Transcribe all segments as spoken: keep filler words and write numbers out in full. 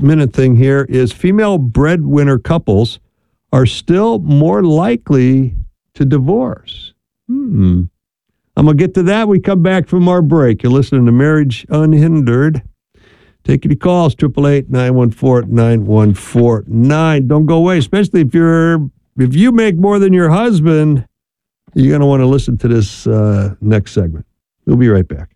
minute thing here is female breadwinner couples are still more likely to divorce. Hmm. I'm going to get to that. We come back from our break. You're listening to Marriage Unhindered. Take your calls, eight eight eight, nine one four, nine one four nine. Don't go away, especially if you're if you make more than your husband. You're going to want to listen to this uh, next segment. We'll be right back.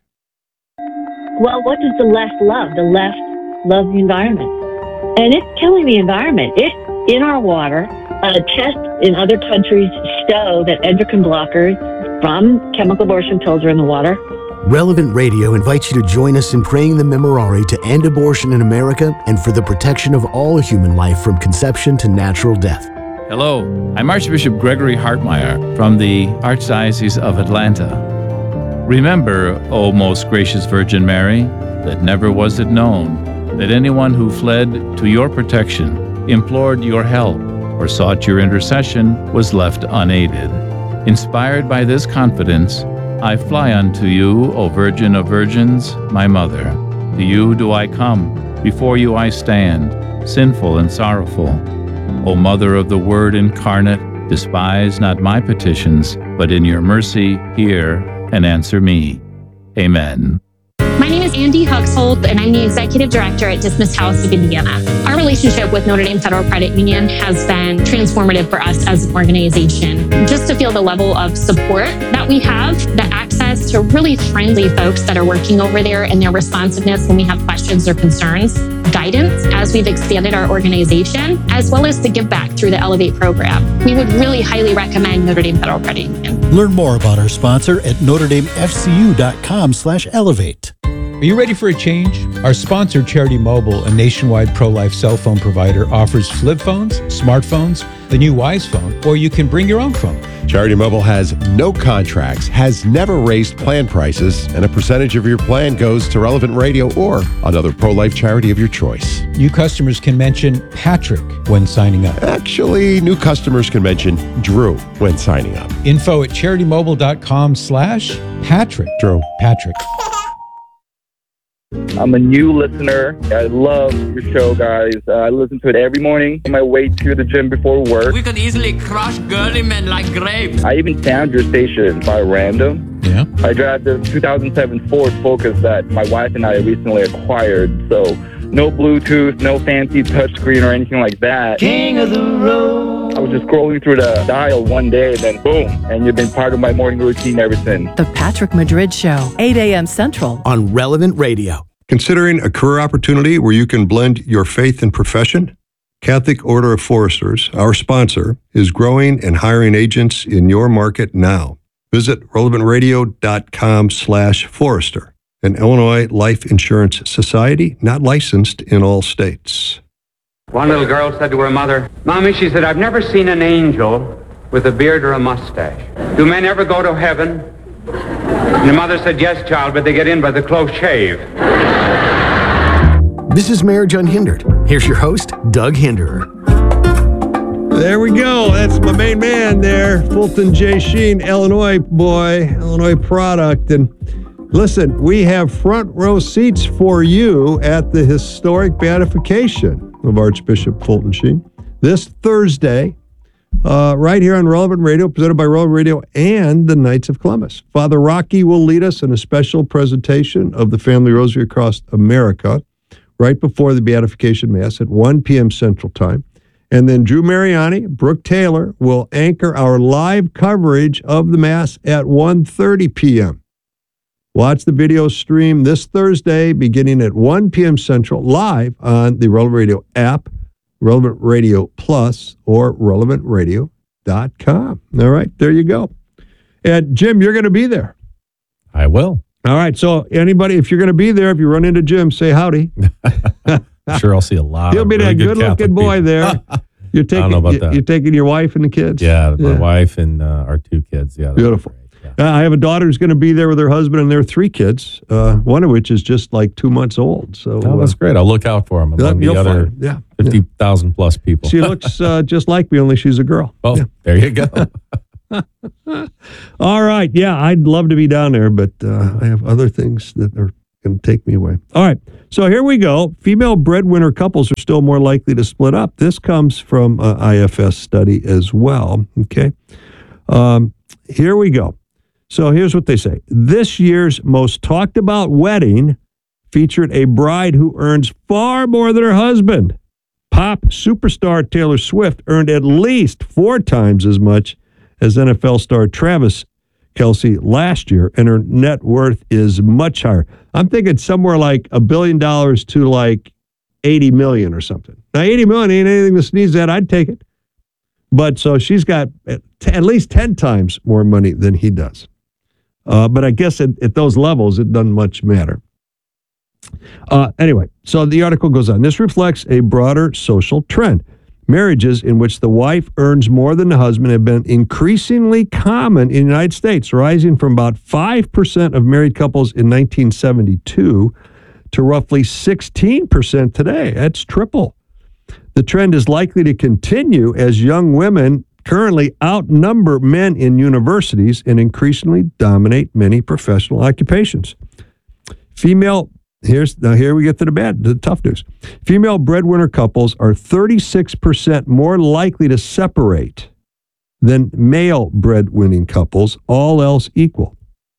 Well, what does the left love? The left loves the environment. And it's killing the environment. It's in our water. Uh, tests in other countries show that endocrine blockers from chemical abortion pills are in the water. Relevant Radio invites you to join us in praying the Memorare to end abortion in America and for the protection of all human life from conception to natural death. Hello, I'm Archbishop Gregory Hartmeyer from the Archdiocese of Atlanta. Remember, O most gracious Virgin Mary, that never was it known that anyone who fled to your protection, implored your help, or sought your intercession was left unaided. Inspired by this confidence, I fly unto you, O Virgin of Virgins, my Mother. To you do I come, before you I stand, sinful and sorrowful. O Mother of the Word incarnate, despise not my petitions, but in your mercy hear and answer me. Amen. My name is Andy Huxhold, and I'm the Executive Director at Dismas House of Indiana. Our relationship with Notre Dame Federal Credit Union has been transformative for us as an organization. Just to feel the level of support that we have, the access to really friendly folks that are working over there, and their responsiveness when we have questions or concerns, guidance as we've expanded our organization, as well as the give back through the Elevate program. We would really highly recommend Notre Dame Federal Credit Union. Learn more about our sponsor at notre dame f c u dot com slash elevate. Are you ready for a change? Our sponsor, Charity Mobile, a nationwide pro-life cell phone provider, offers flip phones, smartphones, the new Wise phone, or you can bring your own phone. Charity Mobile has no contracts, has never raised plan prices, and a percentage of your plan goes to Relevant Radio or another pro-life charity of your choice. New customers can mention Patrick when signing up. Actually, new customers can mention Drew when signing up. Info at charitymobile.com slash Patrick. Drew. Patrick. I'm a new listener. I love your show, guys. Uh, I listen to it every morning on my way to the gym before work. We could easily crush girly men like grapes. I even found your station by random. Yeah. I drive the two thousand seven Ford Focus that my wife and I recently acquired. So no Bluetooth, no fancy touchscreen or anything like that. King of the road. I was just scrolling through the dial one day, then boom, and you've been part of my morning routine ever since. The Patrick Madrid Show, eight a.m. Central on Relevant Radio. Considering a career opportunity where you can blend your faith and profession? Catholic Order of Foresters, our sponsor, is growing and hiring agents in your market now. Visit relevantradio.com slash Forester, an Illinois Life Insurance Society not licensed in all states. One little girl said to her mother, "Mommy," she said, "I've never seen an angel with a beard or a mustache. Do men ever go to heaven?" And the mother said, "Yes, child, but they get in by the close shave." This is Marriage Unhindered. Here's your host, Doug Hinderer. There we go. That's my main man there, Fulton J. Sheen, Illinois boy, Illinois product. And listen, we have front row seats for you at the historic beatification of Archbishop Fulton Sheen this Thursday, uh, right here on Relevant Radio, presented by Relevant Radio and the Knights of Columbus. Father Rocky will lead us in a special presentation of the Family Rosary across America right before the beatification mass at one p.m. Central Time. And then Drew Mariani, Brooke Taylor will anchor our live coverage of the mass at one thirty p.m. Watch the video stream this Thursday beginning at one p.m. Central live on the Relevant Radio app, Relevant Radio Plus, or relevant radio dot com. All right, there you go. And Jim, you're going to be there. I will. All right, so anybody, if you're going to be there, if you run into Jim, say howdy. I'm sure I'll see a lot He'll of be really that good good-looking boy there. You're taking, I don't know about you, that. You're taking your wife and the kids? Yeah, my yeah. wife and uh, our two kids. Yeah, beautiful. Yeah. Uh, I have a daughter who's going to be there with her husband and their three kids, uh, one of which is just like two months old. So oh, that's uh, great. I'll look out for them among the other yeah, fifty thousand yeah. plus people. She looks uh, just like me, only she's a girl. Oh, yeah. There you go. All right. Yeah, I'd love to be down there, but uh, I have other things that are going to take me away. All right. So here we go. Female breadwinner couples are still more likely to split up. This comes from an I F S study as well. Okay. Um, here we go. So here's what they say. This year's most talked about wedding featured a bride who earns far more than her husband. Pop superstar Taylor Swift earned at least four times as much as N F L star Travis Kelce last year, and her net worth is much higher. I'm thinking somewhere like a billion dollars to like eighty million or something. Now, eighty million ain't anything to sneeze at. I'd take it. But so she's got at, at least ten times more money than he does. Uh, but I guess at, at those levels, it doesn't much matter. Uh, anyway, so the article goes on. This reflects a broader social trend. Marriages in which the wife earns more than the husband have been increasingly common in the United States, rising from about five percent of married couples in nineteen seventy-two to roughly sixteen percent today. That's triple. The trend is likely to continue as young women currently outnumber men in universities and increasingly dominate many professional occupations. Female Here's now here we get to the bad, the tough news. Female breadwinner couples are thirty-six percent more likely to separate than male breadwinning couples, all else equal.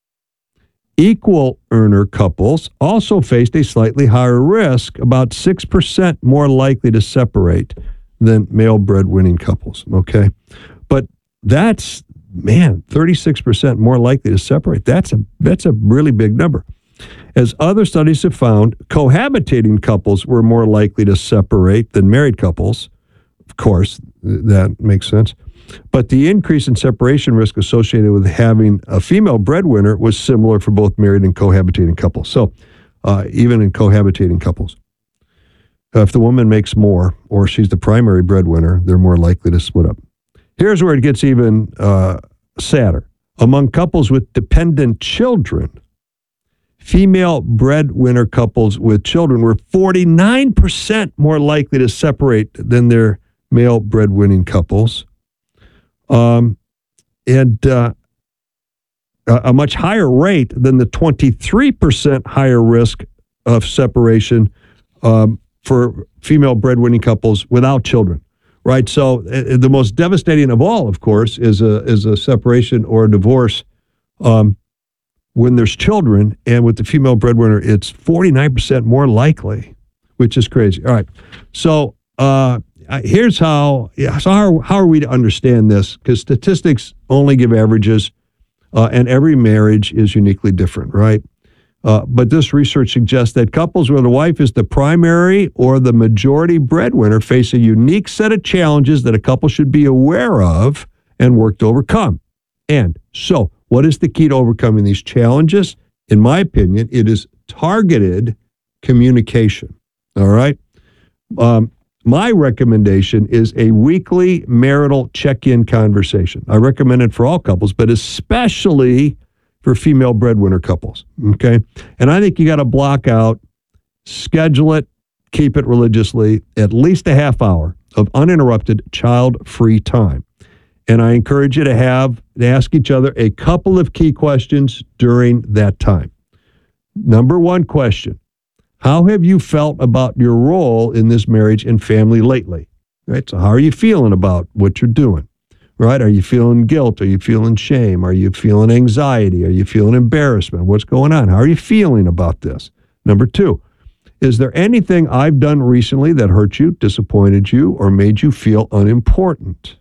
Equal earner couples also faced a slightly higher risk, about six percent more likely to separate than male breadwinning couples, okay? But that's, man, thirty-six percent more likely to separate. That's a that's a really big number. As other studies have found, cohabitating couples were more likely to separate than married couples. Of course, that makes sense. But the increase in separation risk associated with having a female breadwinner was similar for both married and cohabitating couples. So uh, even in cohabitating couples, uh, if the woman makes more or she's the primary breadwinner, they're more likely to split up. Here's where it gets even uh, sadder. Among couples with dependent children, female breadwinner couples with children were forty-nine percent more likely to separate than their male breadwinning couples. Um, and uh, a much higher rate than the twenty-three percent higher risk of separation um, for female breadwinning couples without children, right? So uh, the most devastating of all, of course, is a, is a separation or a divorce um, when there's children, and with the female breadwinner, it's forty-nine percent more likely, which is crazy. All right, so uh, here's how, yeah, so how, how are we to understand this? Because statistics only give averages, uh, and every marriage is uniquely different, right? Uh, but this research suggests that couples where the wife is the primary or the majority breadwinner face a unique set of challenges that a couple should be aware of and work to overcome. And so, what is the key to overcoming these challenges? In my opinion, it is targeted communication. All right. Um, my recommendation is a weekly marital check-in conversation. I recommend it for all couples, but especially for female breadwinner couples. Okay. And I think you got to block out, schedule it, keep it religiously, at least a half hour of uninterrupted child-free time. And I encourage you to have, to ask each other a couple of key questions during that time. Number one question, how have you felt about your role in this marriage and family lately? Right? So how are you feeling about what you're doing? Right? Are you feeling guilt? Are you feeling shame? Are you feeling anxiety? Are you feeling embarrassment? What's going on? How are you feeling about this? Number two, is there anything I've done recently that hurt you, disappointed you, or made you feel unimportant?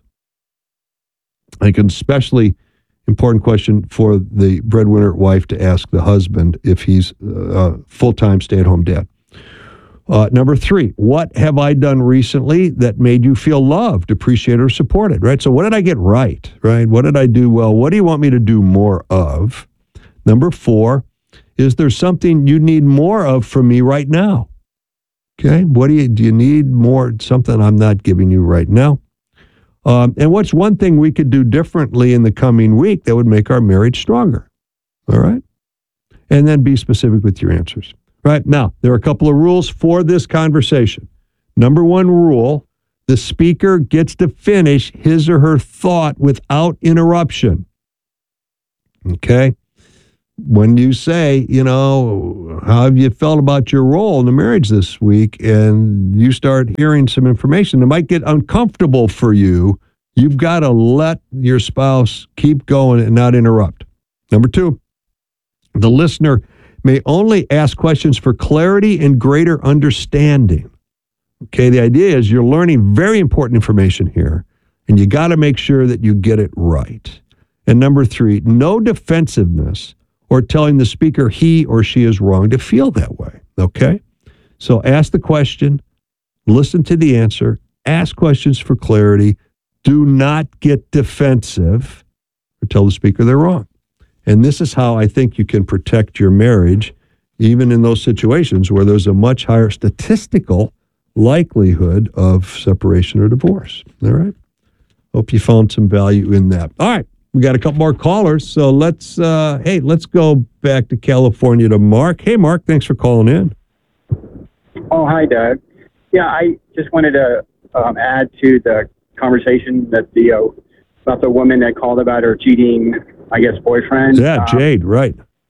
I think an especially important question for the breadwinner wife to ask the husband if he's a full-time stay-at-home dad. Uh, number three, what have I done recently that made you feel loved, appreciated, or supported, right? So what did I get right, right? What did I do well? What do you want me to do more of? Number four, is there something you need more of from me right now? Okay, what do you, do you need more, something I'm not giving you right now? Um, and what's one thing we could do differently in the coming week that would make our marriage stronger? All right? And then be specific with your answers. Right? Now, there are a couple of rules for this conversation. Number one rule, the speaker gets to finish his or her thought without interruption. Okay? when you say, you know, how have you felt about your role in the marriage this week, and you start hearing some information that might get uncomfortable for you, you've got to let your spouse keep going and not interrupt. Number two, the listener may only ask questions for clarity and greater understanding. Okay, the idea is you're learning very important information here, and you got to make sure that you get it right. And number three, no defensiveness or telling the speaker he or she is wrong to feel that way, okay? So ask the question, listen to the answer, ask questions for clarity, do not get defensive or tell the speaker they're wrong. And this is how I think you can protect your marriage, even in those situations where there's a much higher statistical likelihood of separation or divorce. All right? Hope you found some value in that. All right. We got a couple more callers, so let's, uh, hey, let's go back to California to Mark. Hey, Mark, thanks for calling in. Oh, hi, Doug. Yeah, I just wanted to um, add to the conversation that the uh, about the woman that called about her cheating, I guess, boyfriend. Yeah, um, Jade, right.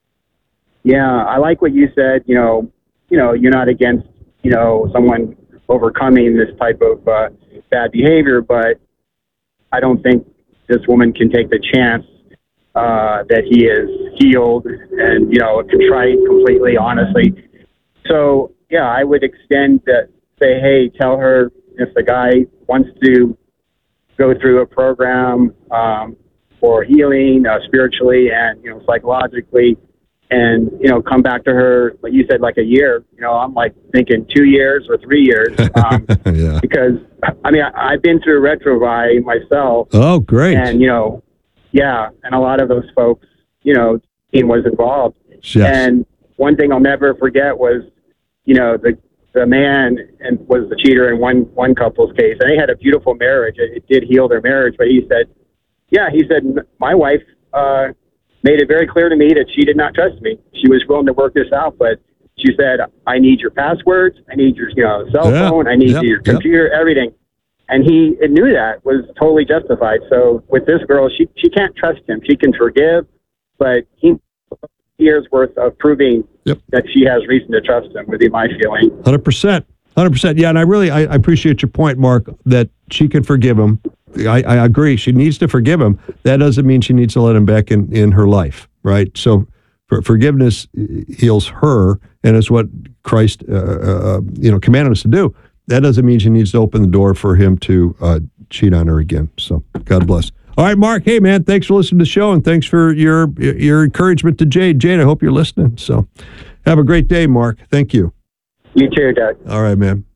Yeah, I like what you said. You know, you know, you're not against, you know, someone overcoming this type of uh, bad behavior, but I don't think this woman can take the chance uh, that he is healed and, you know, contrite completely, honestly. So, yeah, I would extend that, say, hey, tell her if the guy wants to go through a program um, for healing uh, spiritually and, you know, psychologically, and, you know, come back to her, like you said, like a year. You know, I'm like thinking two years or three years. Um, yeah. Because, I mean, I, I've been through Retrovai myself. Oh, great. And, you know, yeah, and a lot of those folks, you know, team was involved. Yes. And one thing I'll never forget was, you know, the the man and was the cheater in one, one couple's case. And they had a beautiful marriage. It, it did heal their marriage. But he said, yeah, he said, my wife, uh, made it very clear to me that she did not trust me. She was willing to work this out, but she said, I need your passwords. I need your, you know, cell Yeah. phone. I need Yep. your Yep. computer, everything. And he knew that was totally justified. So with this girl, she, she can't trust him. She can forgive, but he years worth of proving Yep. that she has reason to trust him would be my feeling. one hundred percent. one hundred percent. Yeah, and I really I, I appreciate your point, Mark, that she can forgive him. I, I agree. She needs to forgive him. That doesn't mean she needs to let him back in, in her life, right? So for, forgiveness heals her, and it's what Christ, uh, uh, you know, commanded us to do. That doesn't mean she needs to open the door for him to uh, cheat on her again. So God bless. All right, Mark. Hey, man, thanks for listening to the show, and thanks for your your encouragement to Jade. Jade, I hope you're listening. So have a great day, Mark. Thank you. You too, Doug. All right, man.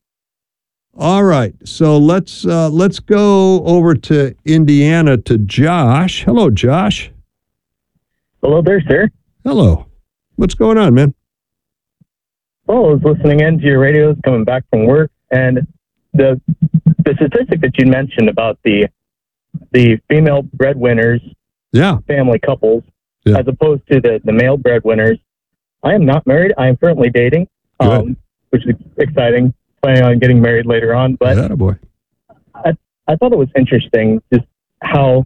All right, so let's uh, let's go over to Indiana to Josh. Hello, Josh. Hello there, sir. Hello. What's going on, man? Well, I was listening in to your radios coming back from work, and the the statistic that you mentioned about the the female breadwinners, yeah, family couples, yeah. as opposed to the, the male breadwinners. I am not married. I am currently dating, um, which is exciting. Planning on getting married later on, but yeah, boy. I I thought it was interesting just how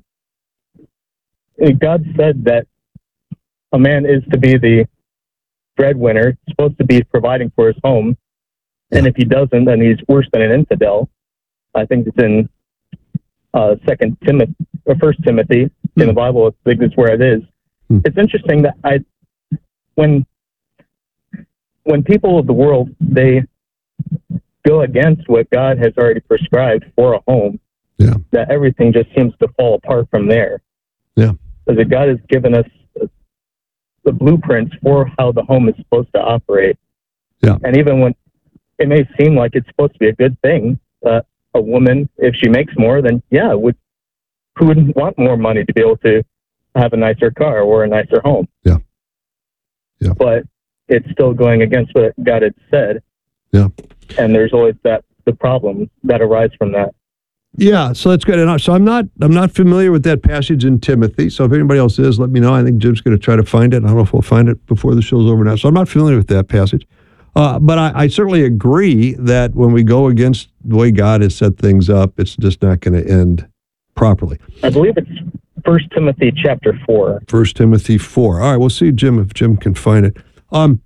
God said that a man is to be the breadwinner, supposed to be providing for his home, and if he doesn't, then he's worse than an infidel. I think it's in uh, Second Timothy or First Timothy hmm. in the Bible. I think that's where it is. Hmm. It's interesting that I when when people of the world they go against what God has already prescribed for a home, yeah. that everything just seems to fall apart from there. Yeah. Because God has given us the blueprints for how the home is supposed to operate. Yeah. And even when it may seem like it's supposed to be a good thing, uh, a woman, if she makes more, then yeah, would who wouldn't want more money to be able to have a nicer car or a nicer home? Yeah. Yeah. But it's still going against what God had said. Yeah. And there's always that the problems that arise from that. Yeah, so that's good. And so I'm not I'm not familiar with that passage in Timothy. So if anybody else is, let me know. I think Jim's going to try to find it. I don't know if we'll find it before the show's over now. So I'm not familiar with that passage. Uh, but I, I certainly agree that when we go against the way God has set things up, it's just not going to end properly. I believe it's First Timothy chapter four. First Timothy four. All right, we'll see, Jim, if Jim can find it. Um,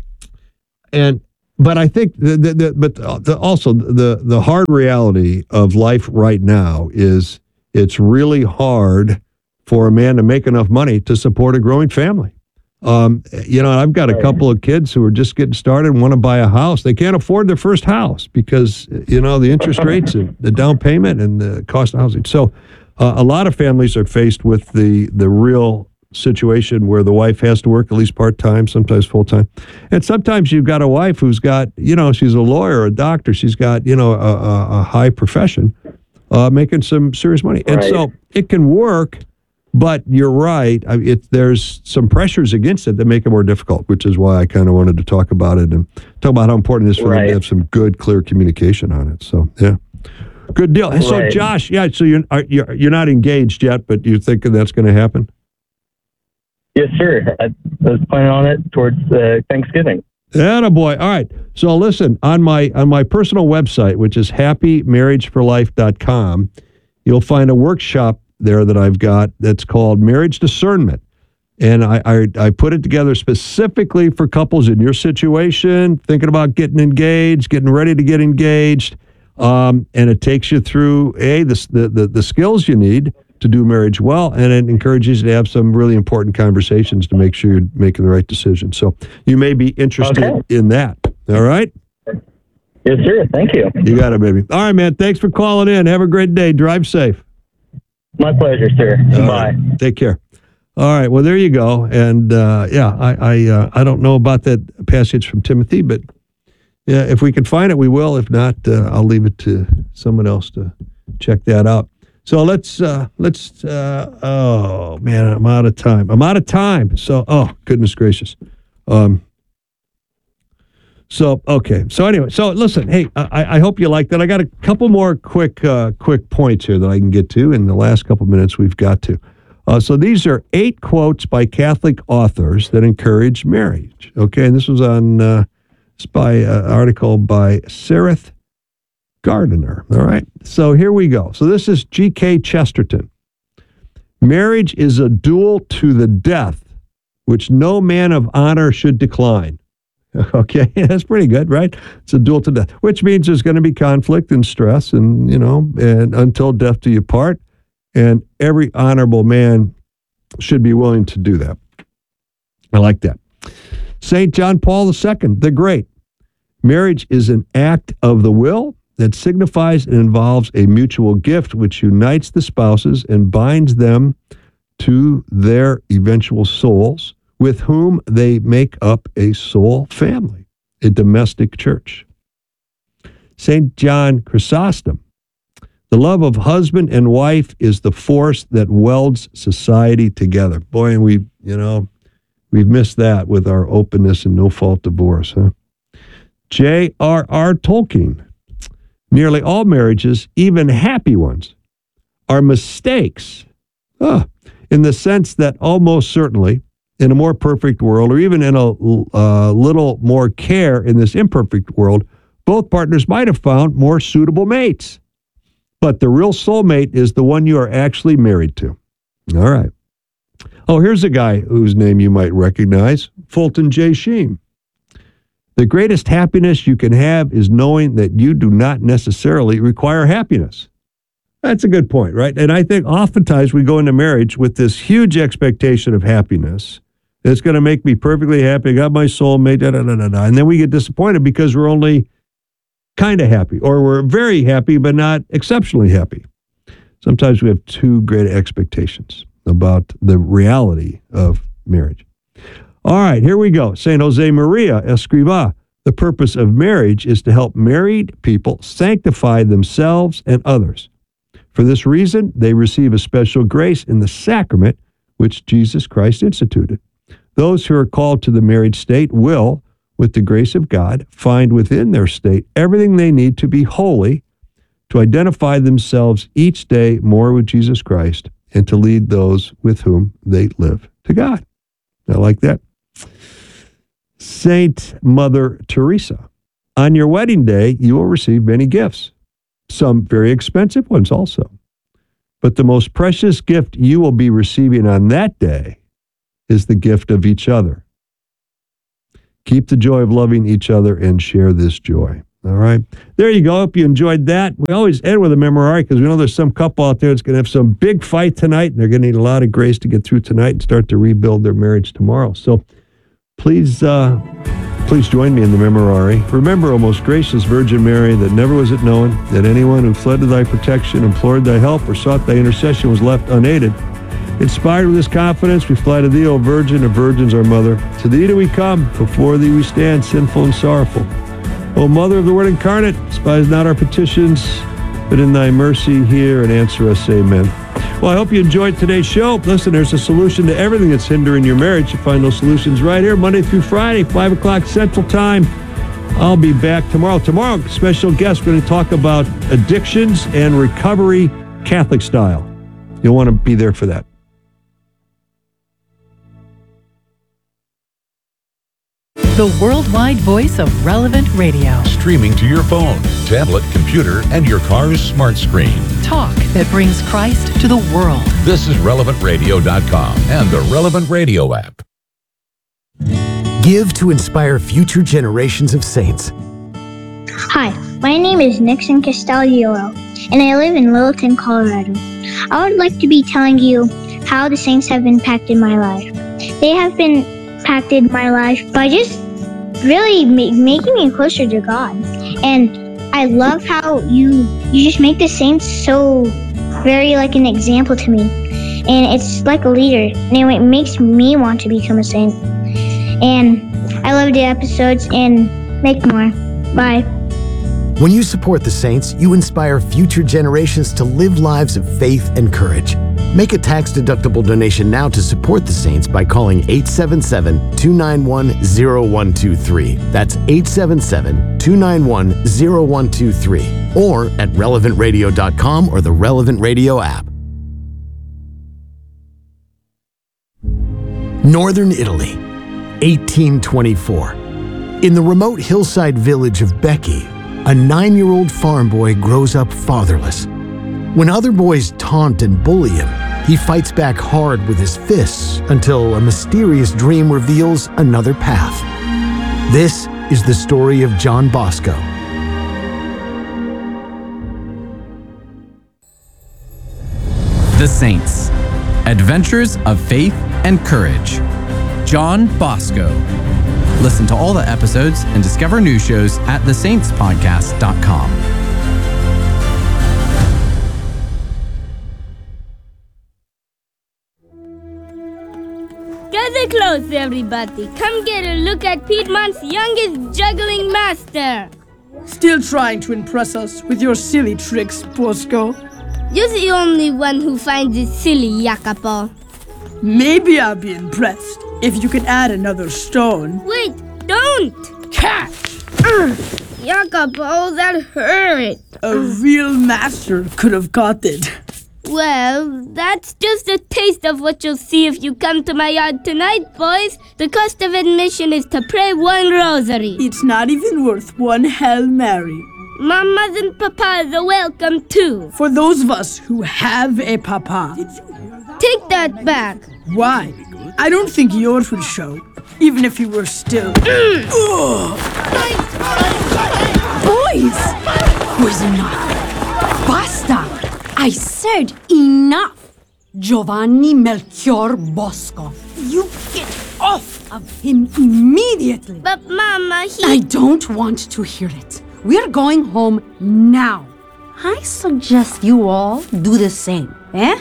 and but I think the, the, the but the, also the the hard reality of life right now is it's really hard for a man to make enough money to support a growing family. Um, you know, I've got a couple of kids who are just getting started and want to buy a house. They can't afford their first house because, you know, the interest rates and the down payment and the cost of housing. So uh, a lot of families are faced with the, the real situation where the wife has to work at least part-time, sometimes full-time. And sometimes you've got a wife who's got, you know, she's a lawyer, a doctor. She's got, you know, a, a, a high profession, uh, making some serious money. And Right. so it can work. But you're right. I, it, there's some pressures against it that make it more difficult, which is why I kind of wanted to talk about it and talk about how important it is for them Right. to have some good, clear communication on it. So, yeah, good deal. And So, Right. Josh, yeah, so you're are, you're you're not engaged yet, but you're thinking that's going to happen? Yes, sir. I was planning on it towards uh, Thanksgiving. Attaboy. All right. So listen, on my on my personal website, which is happy marriage for life dot com, you'll find a workshop there that I've got that's called Marriage Discernment. And I, I, I put it together specifically for couples in your situation, thinking about getting engaged, getting ready to get engaged. Um, and it takes you through, A, the, the, the, the skills you need to do marriage well, and it encourages you to have some really important conversations to make sure you're making the right decision. So you may be interested Okay. in that. All right? Yes, sir. Thank you. You got it, baby. All right, man. Thanks for calling in. Have a great day. Drive safe. My pleasure, sir. All Bye. right. Take care. All right. Well, there you go. And uh, yeah, I I, uh, I don't know about that passage from Timothy, but yeah, if we can find it, we will. If not, uh, I'll leave it to someone else to check that out. So let's uh, let's. Uh, oh man, I'm out of time. I'm out of time. So oh goodness gracious. Um, So, okay. So anyway, so listen, hey, I, I hope you like that. I got a couple more quick uh, quick points here that I can get to in the last couple minutes we've got to. Uh, so these are eight quotes by Catholic authors that encourage marriage. Okay, and this was on, uh, it's by an article by Sarah Gardiner. All right, so here we go. So this is G K Chesterton. Marriage is a duel to the death, which no man of honor should decline. Okay, that's pretty good, right? It's a duel to death, which means there's going to be conflict and stress and, you know, and until death do you part. And every honorable man should be willing to do that. I like that. Saint John Paul the Second, the Great. Marriage is an act of the will that signifies and involves a mutual gift which unites the spouses and binds them to their eventual souls, with whom they make up a soul family, a domestic church. Saint John Chrysostom, the love of husband and wife is the force that welds society together. Boy, and we, you know, we've missed that with our openness and no-fault divorce, huh? J R R Tolkien, nearly all marriages, even happy ones, are mistakes, ah, in the sense that almost certainly, in a more perfect world, or even in a uh, little more care in this imperfect world, both partners might have found more suitable mates. But the real soulmate is the one you are actually married to. All right. Oh, here's a guy whose name you might recognize, Fulton J. Sheen. The greatest happiness you can have is knowing that you do not necessarily require happiness. That's a good point, right? And I think oftentimes we go into marriage with this huge expectation of happiness. It's going to make me perfectly happy. I got my soulmate, da, da, da, da, da. And then we get disappointed because we're only kind of happy, or we're very happy, but not exceptionally happy. Sometimes we have too great expectations about the reality of marriage. All right, here we go. Saint Jose Maria Escrivá. The purpose of marriage is to help married people sanctify themselves and others. For this reason, they receive a special grace in the sacrament which Jesus Christ instituted. Those who are called to the married state will, with the grace of God, find within their state everything they need to be holy, to identify themselves each day more with Jesus Christ, and to lead those with whom they live to God. I like that. Saint Mother Teresa. On your wedding day, you will receive many gifts, some very expensive ones also. But the most precious gift you will be receiving on that day is the gift of each other. Keep the joy of loving each other and share this joy. All right. There you go. Hope you enjoyed that. We always end with a memorare because we know there's some couple out there that's going to have some big fight tonight, and they're going to need a lot of grace to get through tonight and start to rebuild their marriage tomorrow. So please, uh, please join me in the memorare. Remember, O most gracious Virgin Mary, that never was it known that anyone who fled to thy protection, implored thy help, or sought thy intercession was left unaided. Inspired with this confidence, we fly to thee, O Virgin of Virgins, our Mother. To thee do we come, before thee we stand, sinful and sorrowful. O Mother of the Word incarnate, despise not our petitions, but in thy mercy hear and answer us. Amen. Well, I hope you enjoyed today's show. Listen, there's a solution to everything that's hindering your marriage. You find those solutions right here, Monday through Friday, five o'clock Central Time. I'll be back tomorrow. Tomorrow, special guest, we're going to talk about addictions and recovery Catholic style. You'll want to be there for that. The worldwide voice of Relevant Radio. Streaming to your phone, tablet, computer, and your car's smart screen. Talk that brings Christ to the world. This is relevant radio dot com and the Relevant Radio app. Give to inspire future generations of saints. Hi, my name is Nixon Castagliolo, and I live in Littleton, Colorado. I would like to be telling you how the saints have impacted my life. They have been impacted my life by just really ma- making me closer to God. And I love how you you just make the saints so very like an example to me. And it's like a leader. And it makes me want to become a saint. And I love the episodes and make more. Bye. When you support the saints, you inspire future generations to live lives of faith and courage. Make a tax-deductible donation now to support the saints by calling eight seven seven, two nine one, zero one two three. That's eight seven seven, two nine one, zero one two three. Or at relevant radio dot com or the Relevant Radio app. Northern Italy, eighteen twenty-four. In the remote hillside village of Becchi, a nine-year-old farm boy grows up fatherless. When other boys taunt and bully him, he fights back hard with his fists until a mysterious dream reveals another path. This is the story of John Bosco. The Saints. Adventures of Faith and Courage. John Bosco. Listen to all the episodes and discover new shows at the saints podcast dot com. Gather close, everybody. Come get a look at Piedmont's youngest juggling master. Still trying to impress us with your silly tricks, Bosco. You're the only one who finds it silly, Jacopo. Maybe I'll be impressed if you can add another stone. Wait, don't! Catch! Jacopo, that hurt. A real master could have caught it. Well, that's just a taste of what you'll see if you come to my yard tonight, boys. The cost of admission is to pray one rosary. It's not even worth one Hail Mary. Mamas and papas are welcome too. For those of us who have a papa. Take that back. Why? I don't think yours would show, even if you were still... Boys! Was enough. Basta! I said enough. Giovanni Melchior Bosco. You get off of him immediately. But Mama, he... I don't want to hear it. We're going home now. I suggest you all do the same, eh?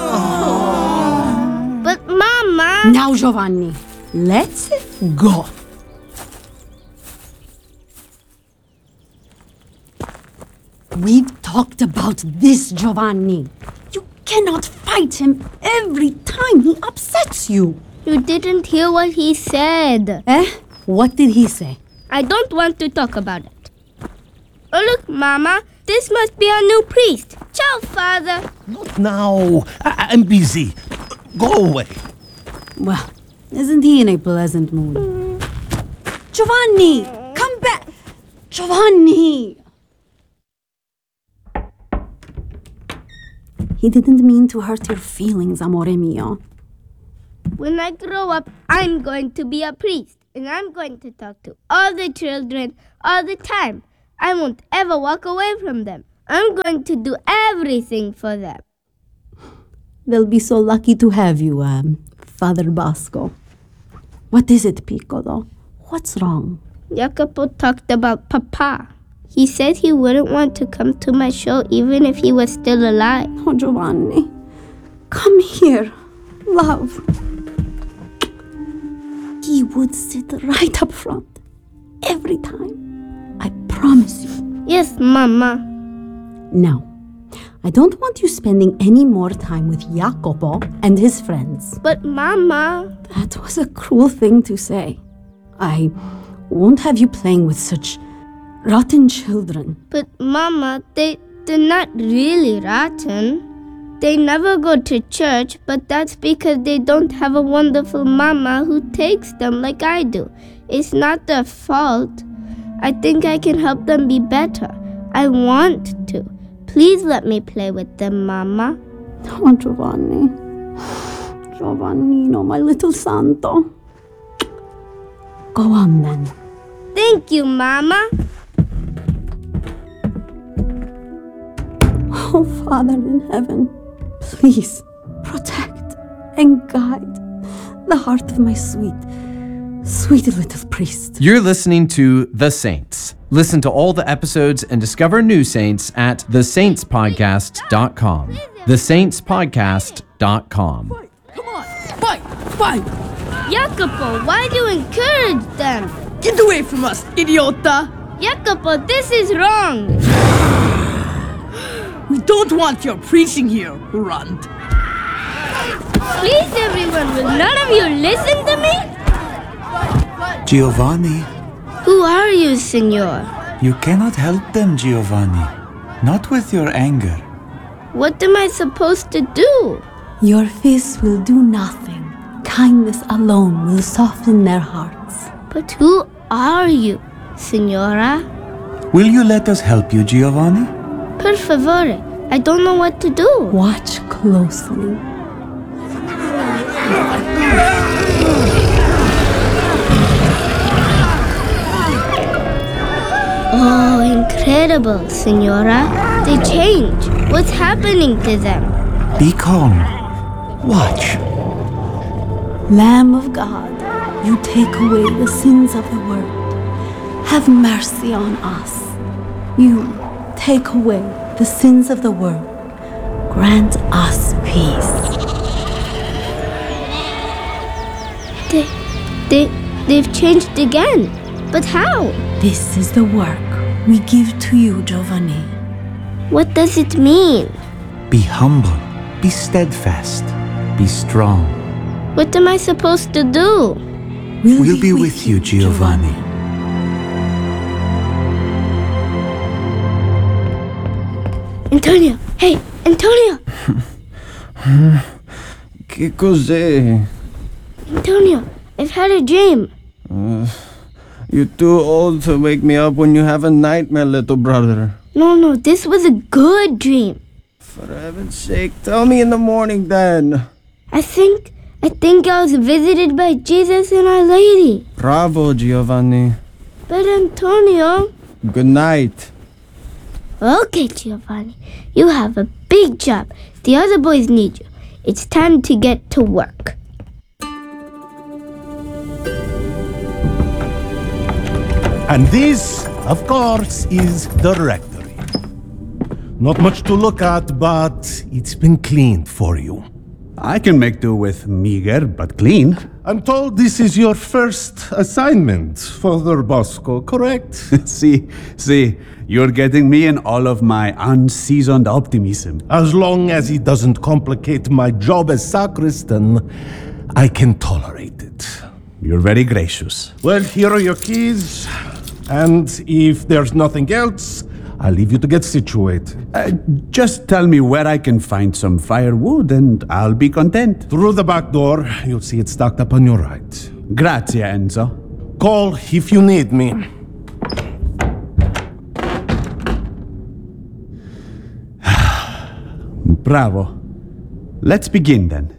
Oh. But Mama... Now, Giovanni, let's go. We've talked about this, Giovanni. You cannot fight him every time he upsets you. You didn't hear what he said. Eh? What did he say? I don't want to talk about it. Oh, look, Mama. This must be our new priest. Ciao, Father. Not now. I- I'm busy. Go away. Well, isn't he in a pleasant mood? Mm. Giovanni, come back. Giovanni. He didn't mean to hurt your feelings, amore mio. When I grow up, I'm going to be a priest, and I'm going to talk to all the children all the time. I won't ever walk away from them. I'm going to do everything for them. They'll be so lucky to have you, um, Father Bosco. What is it, Piccolo? What's wrong? Jacopo talked about Papa. He said he wouldn't want to come to my show even if he was still alive. Oh, Giovanni. Come here, love. He would sit right up front every time. I promise you. Yes, Mama. Now, I don't want you spending any more time with Jacopo and his friends. But, Mama... That was a cruel thing to say. I won't have you playing with such rotten children. But, Mama, they, they're not really rotten. They never go to church, but that's because they don't have a wonderful mama who takes them like I do. It's not their fault. I think I can help them be better. I want to. Please let me play with them, Mama. Oh, Giovanni. Giovannino, my little santo. Go on, then. Thank you, Mama. Oh, Father in heaven, please protect and guide the heart of my sweet, sweet little priest. You're listening to The Saints. Listen to all the episodes and discover new saints at the saints podcast dot com. the saints podcast dot com. Come on, fight, fight! Jacopo, why do you encourage them? Get away from us, idiota! Jacopo, this is wrong! We don't want your preaching here, runt. Please, everyone, will none of you listen to me? Giovanni. Who are you, Signor? You cannot help them, Giovanni. Not with your anger. What am I supposed to do? Your fists will do nothing. Kindness alone will soften their hearts. But who are you, Signora? Will you let us help you, Giovanni? Per favore, I don't know what to do. Watch closely. Oh, incredible, Signora. They change. What's happening to them? Be calm. Watch. Lamb of God, you take away the sins of the world. Have mercy on us. You take away the sins of the world. Grant us peace. They, they, they've changed again. But how? This is the work we give to you, Giovanni. What does it mean? Be humble. Be steadfast. Be strong. What am I supposed to do? We'll, we'll be, be with, with you, Giovanni. Giovanni. Antonio! Hey, Antonio! Che cos'è? Antonio, I've had a dream. Uh, you're too old to wake me up when you have a nightmare, little brother. No, no, this was a good dream. For heaven's sake, tell me in the morning then. I think, I think I was visited by Jesus and Our Lady. Bravo, Giovanni. But Antonio... Good night. Okay, Giovanni, you have a big job. The other boys need you. It's time to get to work. And this, of course, is the rectory. Not much to look at, but it's been cleaned for you. I can make do with meager, but clean. I'm told this is your first assignment, Father Bosco, correct? see, see, you're getting me in all of my unseasoned optimism. As long as it doesn't complicate my job as sacristan, I can tolerate it. You're very gracious. Well, here are your keys. And if there's nothing else, I'll leave you to get situated. Uh, just tell me where I can find some firewood and I'll be content. Through the back door, you'll see it stacked up on your right. Grazie, Enzo. Call if you need me. Bravo. Let's begin then.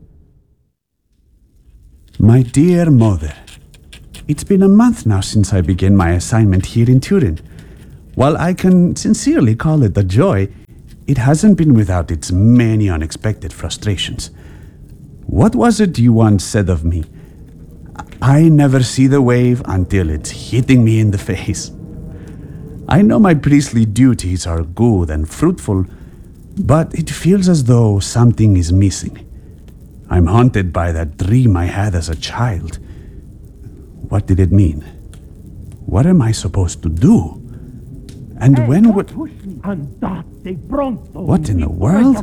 My dear mother, it's been a month now since I began my assignment here in Turin. While I can sincerely call it a joy, it hasn't been without its many unexpected frustrations. What was it you once said of me? I never see the wave until it's hitting me in the face. I know my priestly duties are good and fruitful, but it feels as though something is missing. I'm haunted by that dream I had as a child. What did it mean? What am I supposed to do? And when would... What in the world?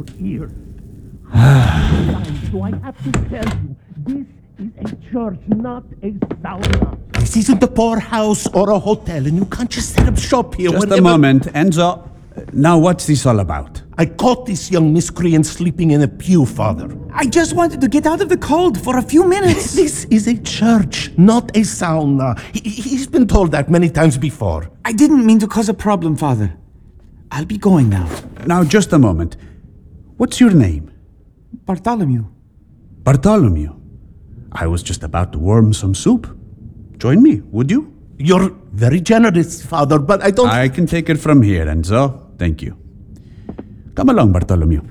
So I have to tell you, this is a church, not a sauna. This isn't a poorhouse or a hotel, and you can't just set up shop here. Just whenever... a moment, Enzo. Now what's this all about? I caught this young miscreant sleeping in a pew, Father. I just wanted to get out of the cold for a few minutes. This is a church, not a sauna. He, he's been told that many times before. I didn't mean to cause a problem, Father. I'll be going now. Now, just a moment. What's your name? Bartholomew. Bartholomew. I was just about to warm some soup. Join me, would you? You're very generous, Father, but I don't... I can take it from here, Enzo. Thank you. Come along, Bartholomew.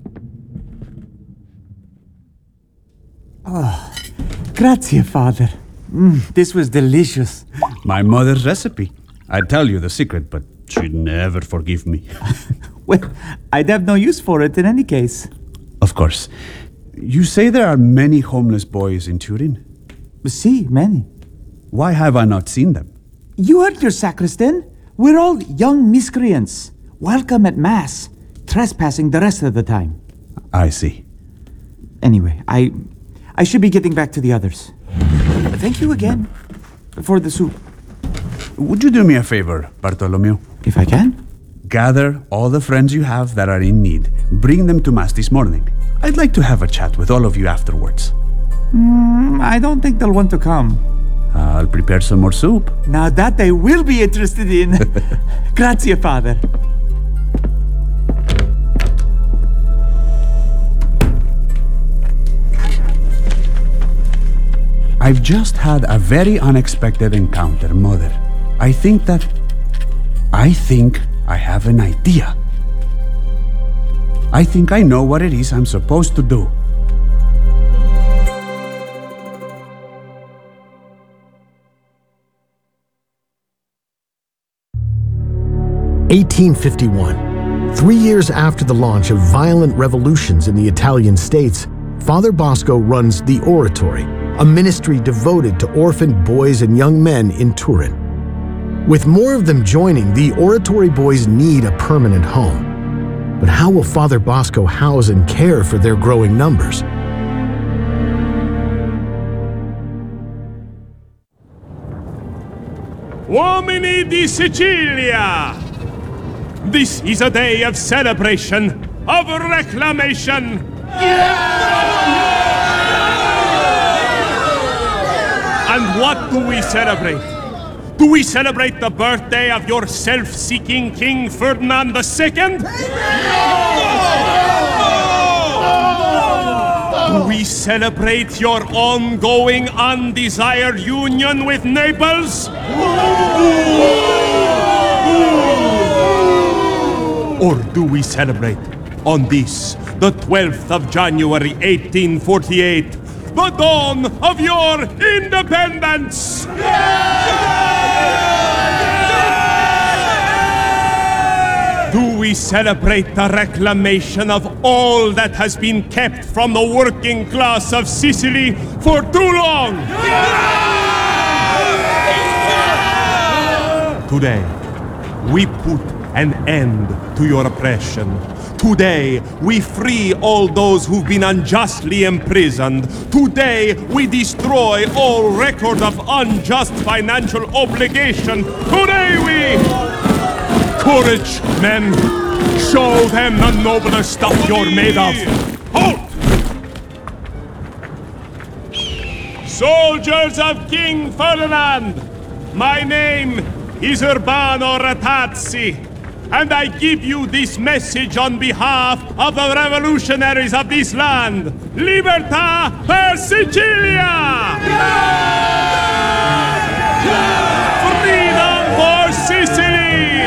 Oh, grazie, Father. Mm, this was delicious. My mother's recipe. I'd tell you the secret, but she'd never forgive me. Well, I'd have no use for it in any case. Of course. You say there are many homeless boys in Turin? Si, many. Why have I not seen them? You heard your sacristan. We're all young miscreants. Welcome at Mass. Trespassing the rest of the time. I see. Anyway, I... I should be getting back to the others. Thank you again for the soup. Would you do me a favor, Bartholomew? If I can? Gather all the friends you have that are in need. Bring them to Mass this morning. I'd like to have a chat with all of you afterwards. Mm, I don't think they'll want to come. I'll prepare some more soup. Now that they will be interested in. Grazie, Father. I've just had a very unexpected encounter, Mother. I think that... I think I have an idea. I think I know what it is I'm supposed to do. eighteen fifty-one. Three years after the launch of violent revolutions in the Italian states, Father Bosco runs the Oratory, a ministry devoted to orphaned boys and young men in Turin. With more of them joining, the Oratory boys need a permanent home. But how will Father Bosco house and care for their growing numbers? Uomini di Sicilia! This is a day of celebration, of reclamation. And what do we celebrate? Do we celebrate the birthday of your self-seeking King Ferdinand the Second? Do we celebrate your ongoing undesired union with Naples? Or do we celebrate on this, the twelfth of January, eighteen forty-eight, the dawn of your independence? Do we celebrate the reclamation of all that has been kept from the working class of Sicily for too long? Today, we put an end to your oppression. Today, we free all those who've been unjustly imprisoned. Today, we destroy all record of unjust financial obligation. Today, we... Courage, men! Show them the nobler stuff you're made of! Halt! Soldiers of King Ferdinand! My name is Urbano Ratazzi. and I give you this message on behalf of the revolutionaries of this land. Libertà per Sicilia! Freedom for Sicily!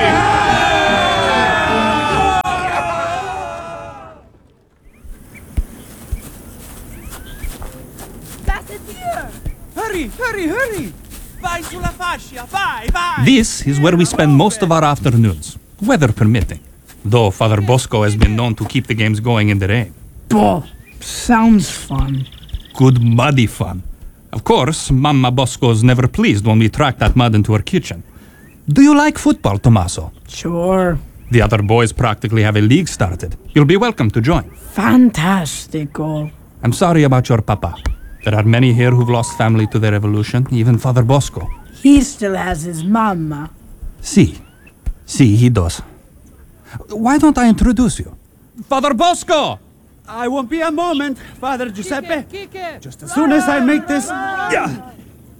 Hurry, hurry, hurry! Vai sulla fascia, vai, vai! This is where we spend most of our afternoons, weather permitting. Though Father Bosco has been known to keep the games going in the rain. Boh, sounds fun. Good muddy fun. Of course, Mamma Bosco's never pleased when we track that mud into her kitchen. Do you like football, Tommaso? Sure. The other boys practically have a league started. You'll be welcome to join. Fantastico. I'm sorry about your papa. There are many here who've lost family to the revolution, even Father Bosco. He still has his mama. Si. Si, he does. Why don't I introduce you? Father Bosco! I won't be a moment, Father Giuseppe. Just as soon as I make this... Yeah.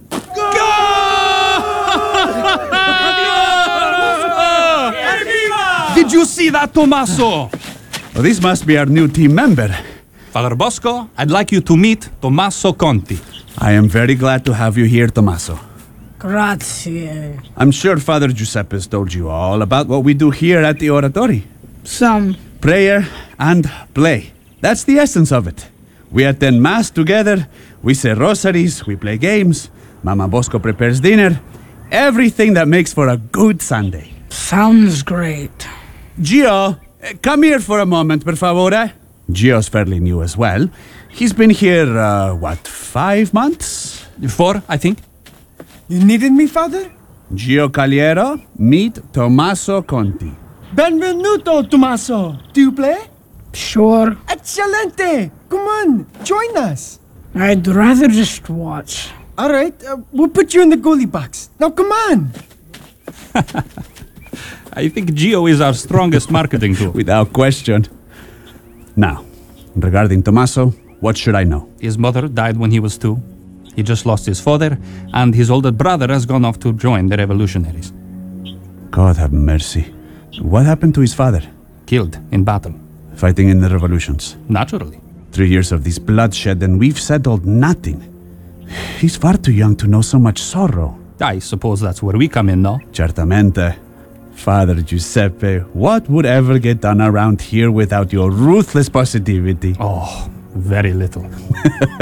Did you see that, Tommaso? Well, this must be our new team member. Father Bosco, I'd like you to meet Tommaso Conti. I am very glad to have you here, Tommaso. Grazie. I'm sure Father Giuseppe's told you all about what we do here at the Oratori. Some. Prayer and play. That's the essence of it. We attend Mass together, we say rosaries, we play games, Mama Bosco prepares dinner. Everything that makes for a good Sunday. Sounds great. Gio, come here for a moment, per favore. Gio's fairly new as well. He's been here, uh, what, five months? Four, I think. You needed me, Father? Gio Caliero, meet Tommaso Conti. Benvenuto, Tommaso. Do you play? Sure. Excelente. Come on, join us. I'd rather just watch. All right, uh, we'll put you in the goalie box. Now, come on. I think Gio is our strongest marketing tool. Without question. Now, regarding Tommaso, what should I know? His mother died when he was two. He just lost his father, and his older brother has gone off to join the revolutionaries. God have mercy. What happened to his father? Killed in battle. Fighting in the revolutions. Naturally. Three years of this bloodshed and we've settled nothing. He's far too young to know so much sorrow. I suppose that's where we come in, no? Certamente. Father Giuseppe, what would ever get done around here without your ruthless positivity? Oh, very little.